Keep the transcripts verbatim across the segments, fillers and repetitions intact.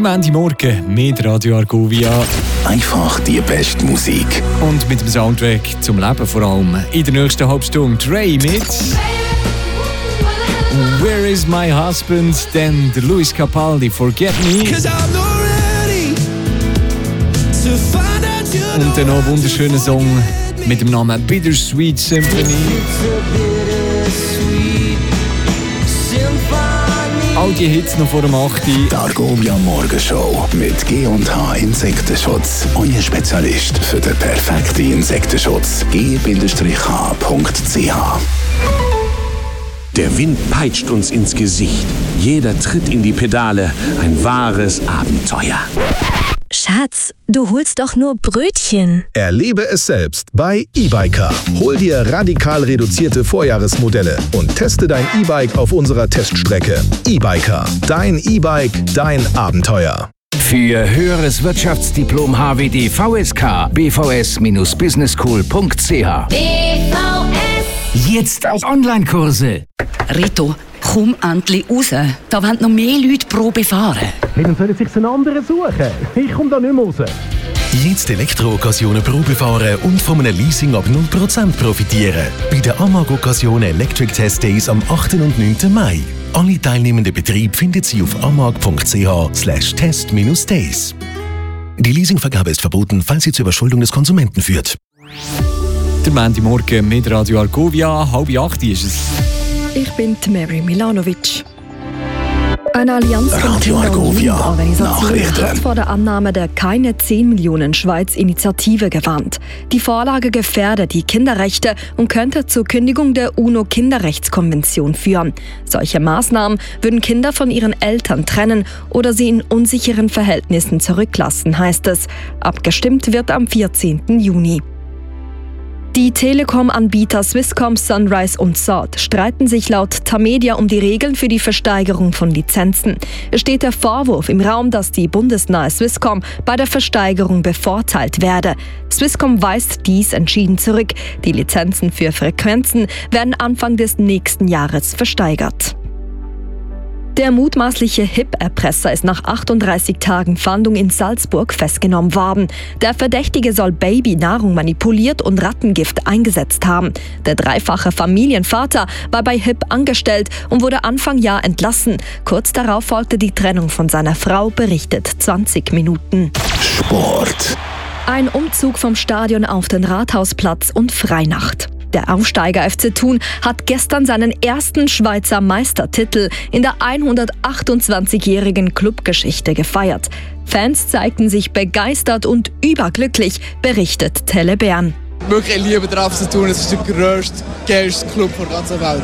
Montagmorgen mit Radio Argovia. Einfach die beste Musik. Und mit dem Soundtrack zum Leben vor allem. In der nächsten halben Stunde Dre mit Where is my husband? Dann der Luis Capaldi, Forget Me. Und dann noch ein wunderschöner Song mit dem Namen Bittersweet Symphony. All die Hits noch vor dem acht Uhr. Die Argovia Morgenshow mit G und H Insektenschutz. Euer Spezialist für den perfekten Insektenschutz. G H Punkt C H. Der Wind peitscht uns ins Gesicht. Jeder tritt in die Pedale. Ein wahres Abenteuer. Schatz, du holst doch nur Brötchen. Erlebe es selbst bei eBiker. Hol dir radikal reduzierte Vorjahresmodelle und teste dein E-Bike auf unserer Teststrecke. eBiker, dein E-Bike, dein Abenteuer. Für höheres Wirtschaftsdiplom H W D V S K b v s Bindestrich business school Punkt c h. B V S. Jetzt auf Online-Kurse. Rito, komm endlich raus. Da wollen noch mehr Leute Probe fahren. Hey, dann sollen sich einen anderen suchen. Ich komme da nicht mehr raus. Jetzt Elektro-Occasionen Probe fahren und von einem Leasing ab null Prozent profitieren. Bei den Amag Occasion Electric Test Days am achten und neunten Mai. Alle teilnehmenden Betriebe finden Sie auf amag Punkt c h slash test days. Die Leasingvergabe ist verboten, falls sie zur Überschuldung des Konsumenten führt. Der Montagmorgen mit Radio Argovia, halb acht ist es. Ich bin Mary Milanovic. Eine Allianz von Radio Argovia Organisationen hat vor der Annahme der Keine zehn Millionen Schweiz-Initiative gewarnt. Die Vorlage gefährdet die Kinderrechte und könnte zur Kündigung der UNO-Kinderrechtskonvention führen. Solche Maßnahmen würden Kinder von ihren Eltern trennen oder sie in unsicheren Verhältnissen zurücklassen, heißt es. Abgestimmt wird am vierzehnten Juni. Die Telekom-Anbieter Swisscom, Sunrise und Salt streiten sich laut Tamedia um die Regeln für die Versteigerung von Lizenzen. Es steht der Vorwurf im Raum, dass die bundesnahe Swisscom bei der Versteigerung bevorteilt werde. Swisscom weist dies entschieden zurück. Die Lizenzen für Frequenzen werden Anfang des nächsten Jahres versteigert. Der mutmaßliche H I P-Erpresser ist nach achtunddreißig Tagen Fahndung in Salzburg festgenommen worden. Der Verdächtige soll Babynahrung manipuliert und Rattengift eingesetzt haben. Der dreifache Familienvater war bei H I P angestellt und wurde Anfang Jahr entlassen. Kurz darauf folgte die Trennung von seiner Frau, berichtet zwanzig Minuten. Sport. Ein Umzug vom Stadion auf den Rathausplatz und Freinacht. Der Aufsteiger F C Thun hat gestern seinen ersten Schweizer Meistertitel in der hundertachtundzwanzigjährigen Clubgeschichte gefeiert. Fans zeigten sich begeistert und überglücklich, berichtet Tele Bern. Wirklich, ich liebe den F C Thun, es ist der grösste, geilste Club der ganzen Welt.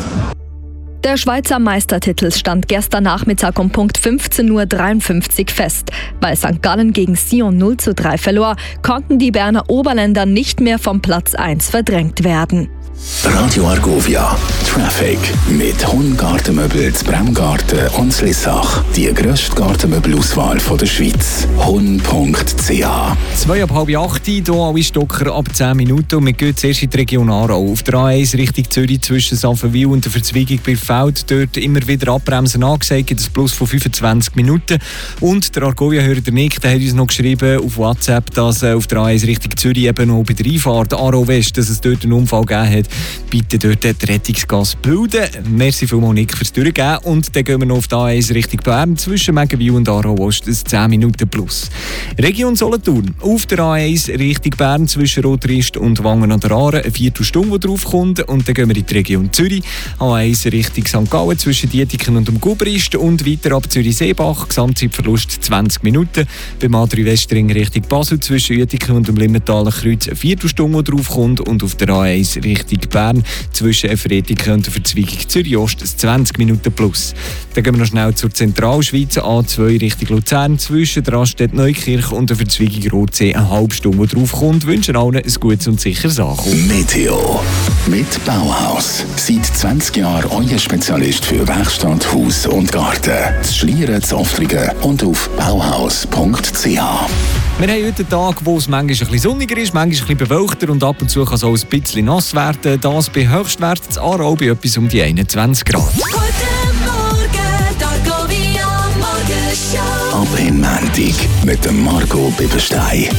Der Schweizer Meistertitel stand gestern Nachmittag um Punkt fünfzehn Uhr dreiundfünfzig fest. Weil Sankt Gallen gegen Sion null zu drei verlor, konnten die Berner Oberländer nicht mehr vom Platz eins verdrängt werden. Radio Argovia Traffic mit Hun Gartenmöbel zu Bremgarten und Lissach. Die grösste Gartenmöbelauswahl der Schweiz. hun Punkt c h. Zwei ab halb acht, hier alle Stocker ab zehn Minuten. Und wir gehen zuerst in die Region Aarau. Auf der A eins Richtung Zürich zwischen Saffenwil und der Verzweigung bei Feld. Dort immer wieder Abbremsen angezeigt, das Plus von fünfundzwanzig Minuten. Und der Argovia-Hörer Nick, der hat uns noch geschrieben auf WhatsApp, dass äh, auf der A eins Richtung Zürich eben noch bei der Einfahrt Aarau West, dass es dort einen Unfall gegeben hat. Bitte dort die Rettungsgas bilden. Merci vielmals, Nick, fürs Durchgehen. Und dann gehen wir noch auf die A eins Richtung Bern. Zwischen Megenwil und Aarau Ost ist zehn Minuten plus. Region Solothurn. Auf der A eins Richtung Bern zwischen Rotrist und Wangen an der Aare. Eine Viertelstunde, die drauf kommt. Und dann gehen wir in die Region Zürich. A eins Richtung Sankt Gallen zwischen Dietiken und dem Gubrist. Und weiter ab Zürich-Seebach. Gesamtzeitverlust zwanzig Minuten. Beim A drei Westring Richtung Basel zwischen Dietiken und dem Limmentaler Kreuz. Eine Viertelstunde, die drauf kommt. Und auf der A eins Richtung Bern zwischen Efretiken und der Verzweigung Zürich-Ost zwanzig Minuten plus. Dann gehen wir noch schnell zur Zentralschweiz, A zwei Richtung Luzern zwischen der Raststätte Neukirch und der Verzweigung Rotsee eine halbe Stunde, die drauf kommt. Wir wünschen allen ein gutes und sicheres Ankommen. Meteo mit Bauhaus. Seit zwanzig Jahren euer Spezialist für Werkstatt, Haus und Garten. Das Schlieren, das Offringen und auf bauhaus Punkt c h. Wir haben heute einen Tag, wo es manchmal ein bisschen sonniger ist, manchmal ein bisschen bewölkter und ab und zu kann es auch ein bisschen nass werden. Das bei Höchstwert in Aarau bei etwas um die einundzwanzig Grad. Guten Morgen, Argovia Morgenshow. Top in Montag mit dem Marco Bibberstein.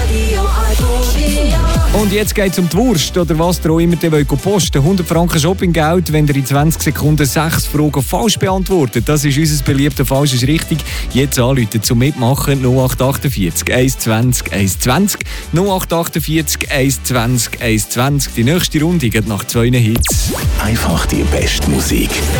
Und jetzt geht es um die Wurst oder was ihr auch immer posten wollt. hundert Franken Shoppinggeld, wenn ihr in zwanzig Sekunden sechs Fragen falsch beantwortet. Das ist unser beliebter Falsch ist richtig. Jetzt anrufen zum Mitmachen null acht achtundvierzig eins zwanzig eins zwanzig null acht achtundvierzig eins zwanzig eins zwanzig. Die nächste Runde geht nach zwei Hits. Einfach die beste Musik.